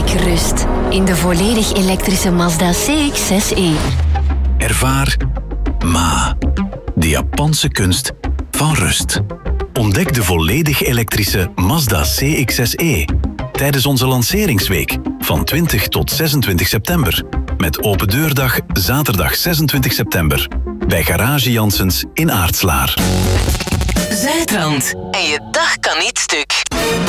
Ontdek rust in de volledig elektrische Mazda CX-6e. Ervaar Ma, de Japanse kunst van rust. Ontdek de volledig elektrische Mazda CX-6e tijdens onze lanceringsweek van 20 tot 26 september. Met open deurdag zaterdag 26 september bij Garage Janssens in Aartslaar. Zuidrand. En je dag kan niet stuk.